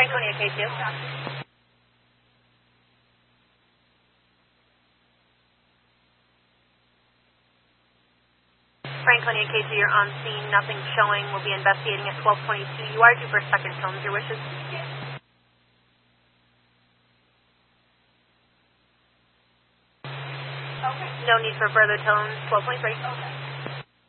Franconia K2. Franconia K2, you're on scene. Nothing showing. We'll be investigating at 1222. You are due for a second film. Your wishes? Okay. No need for further tones. 12.3. Okay.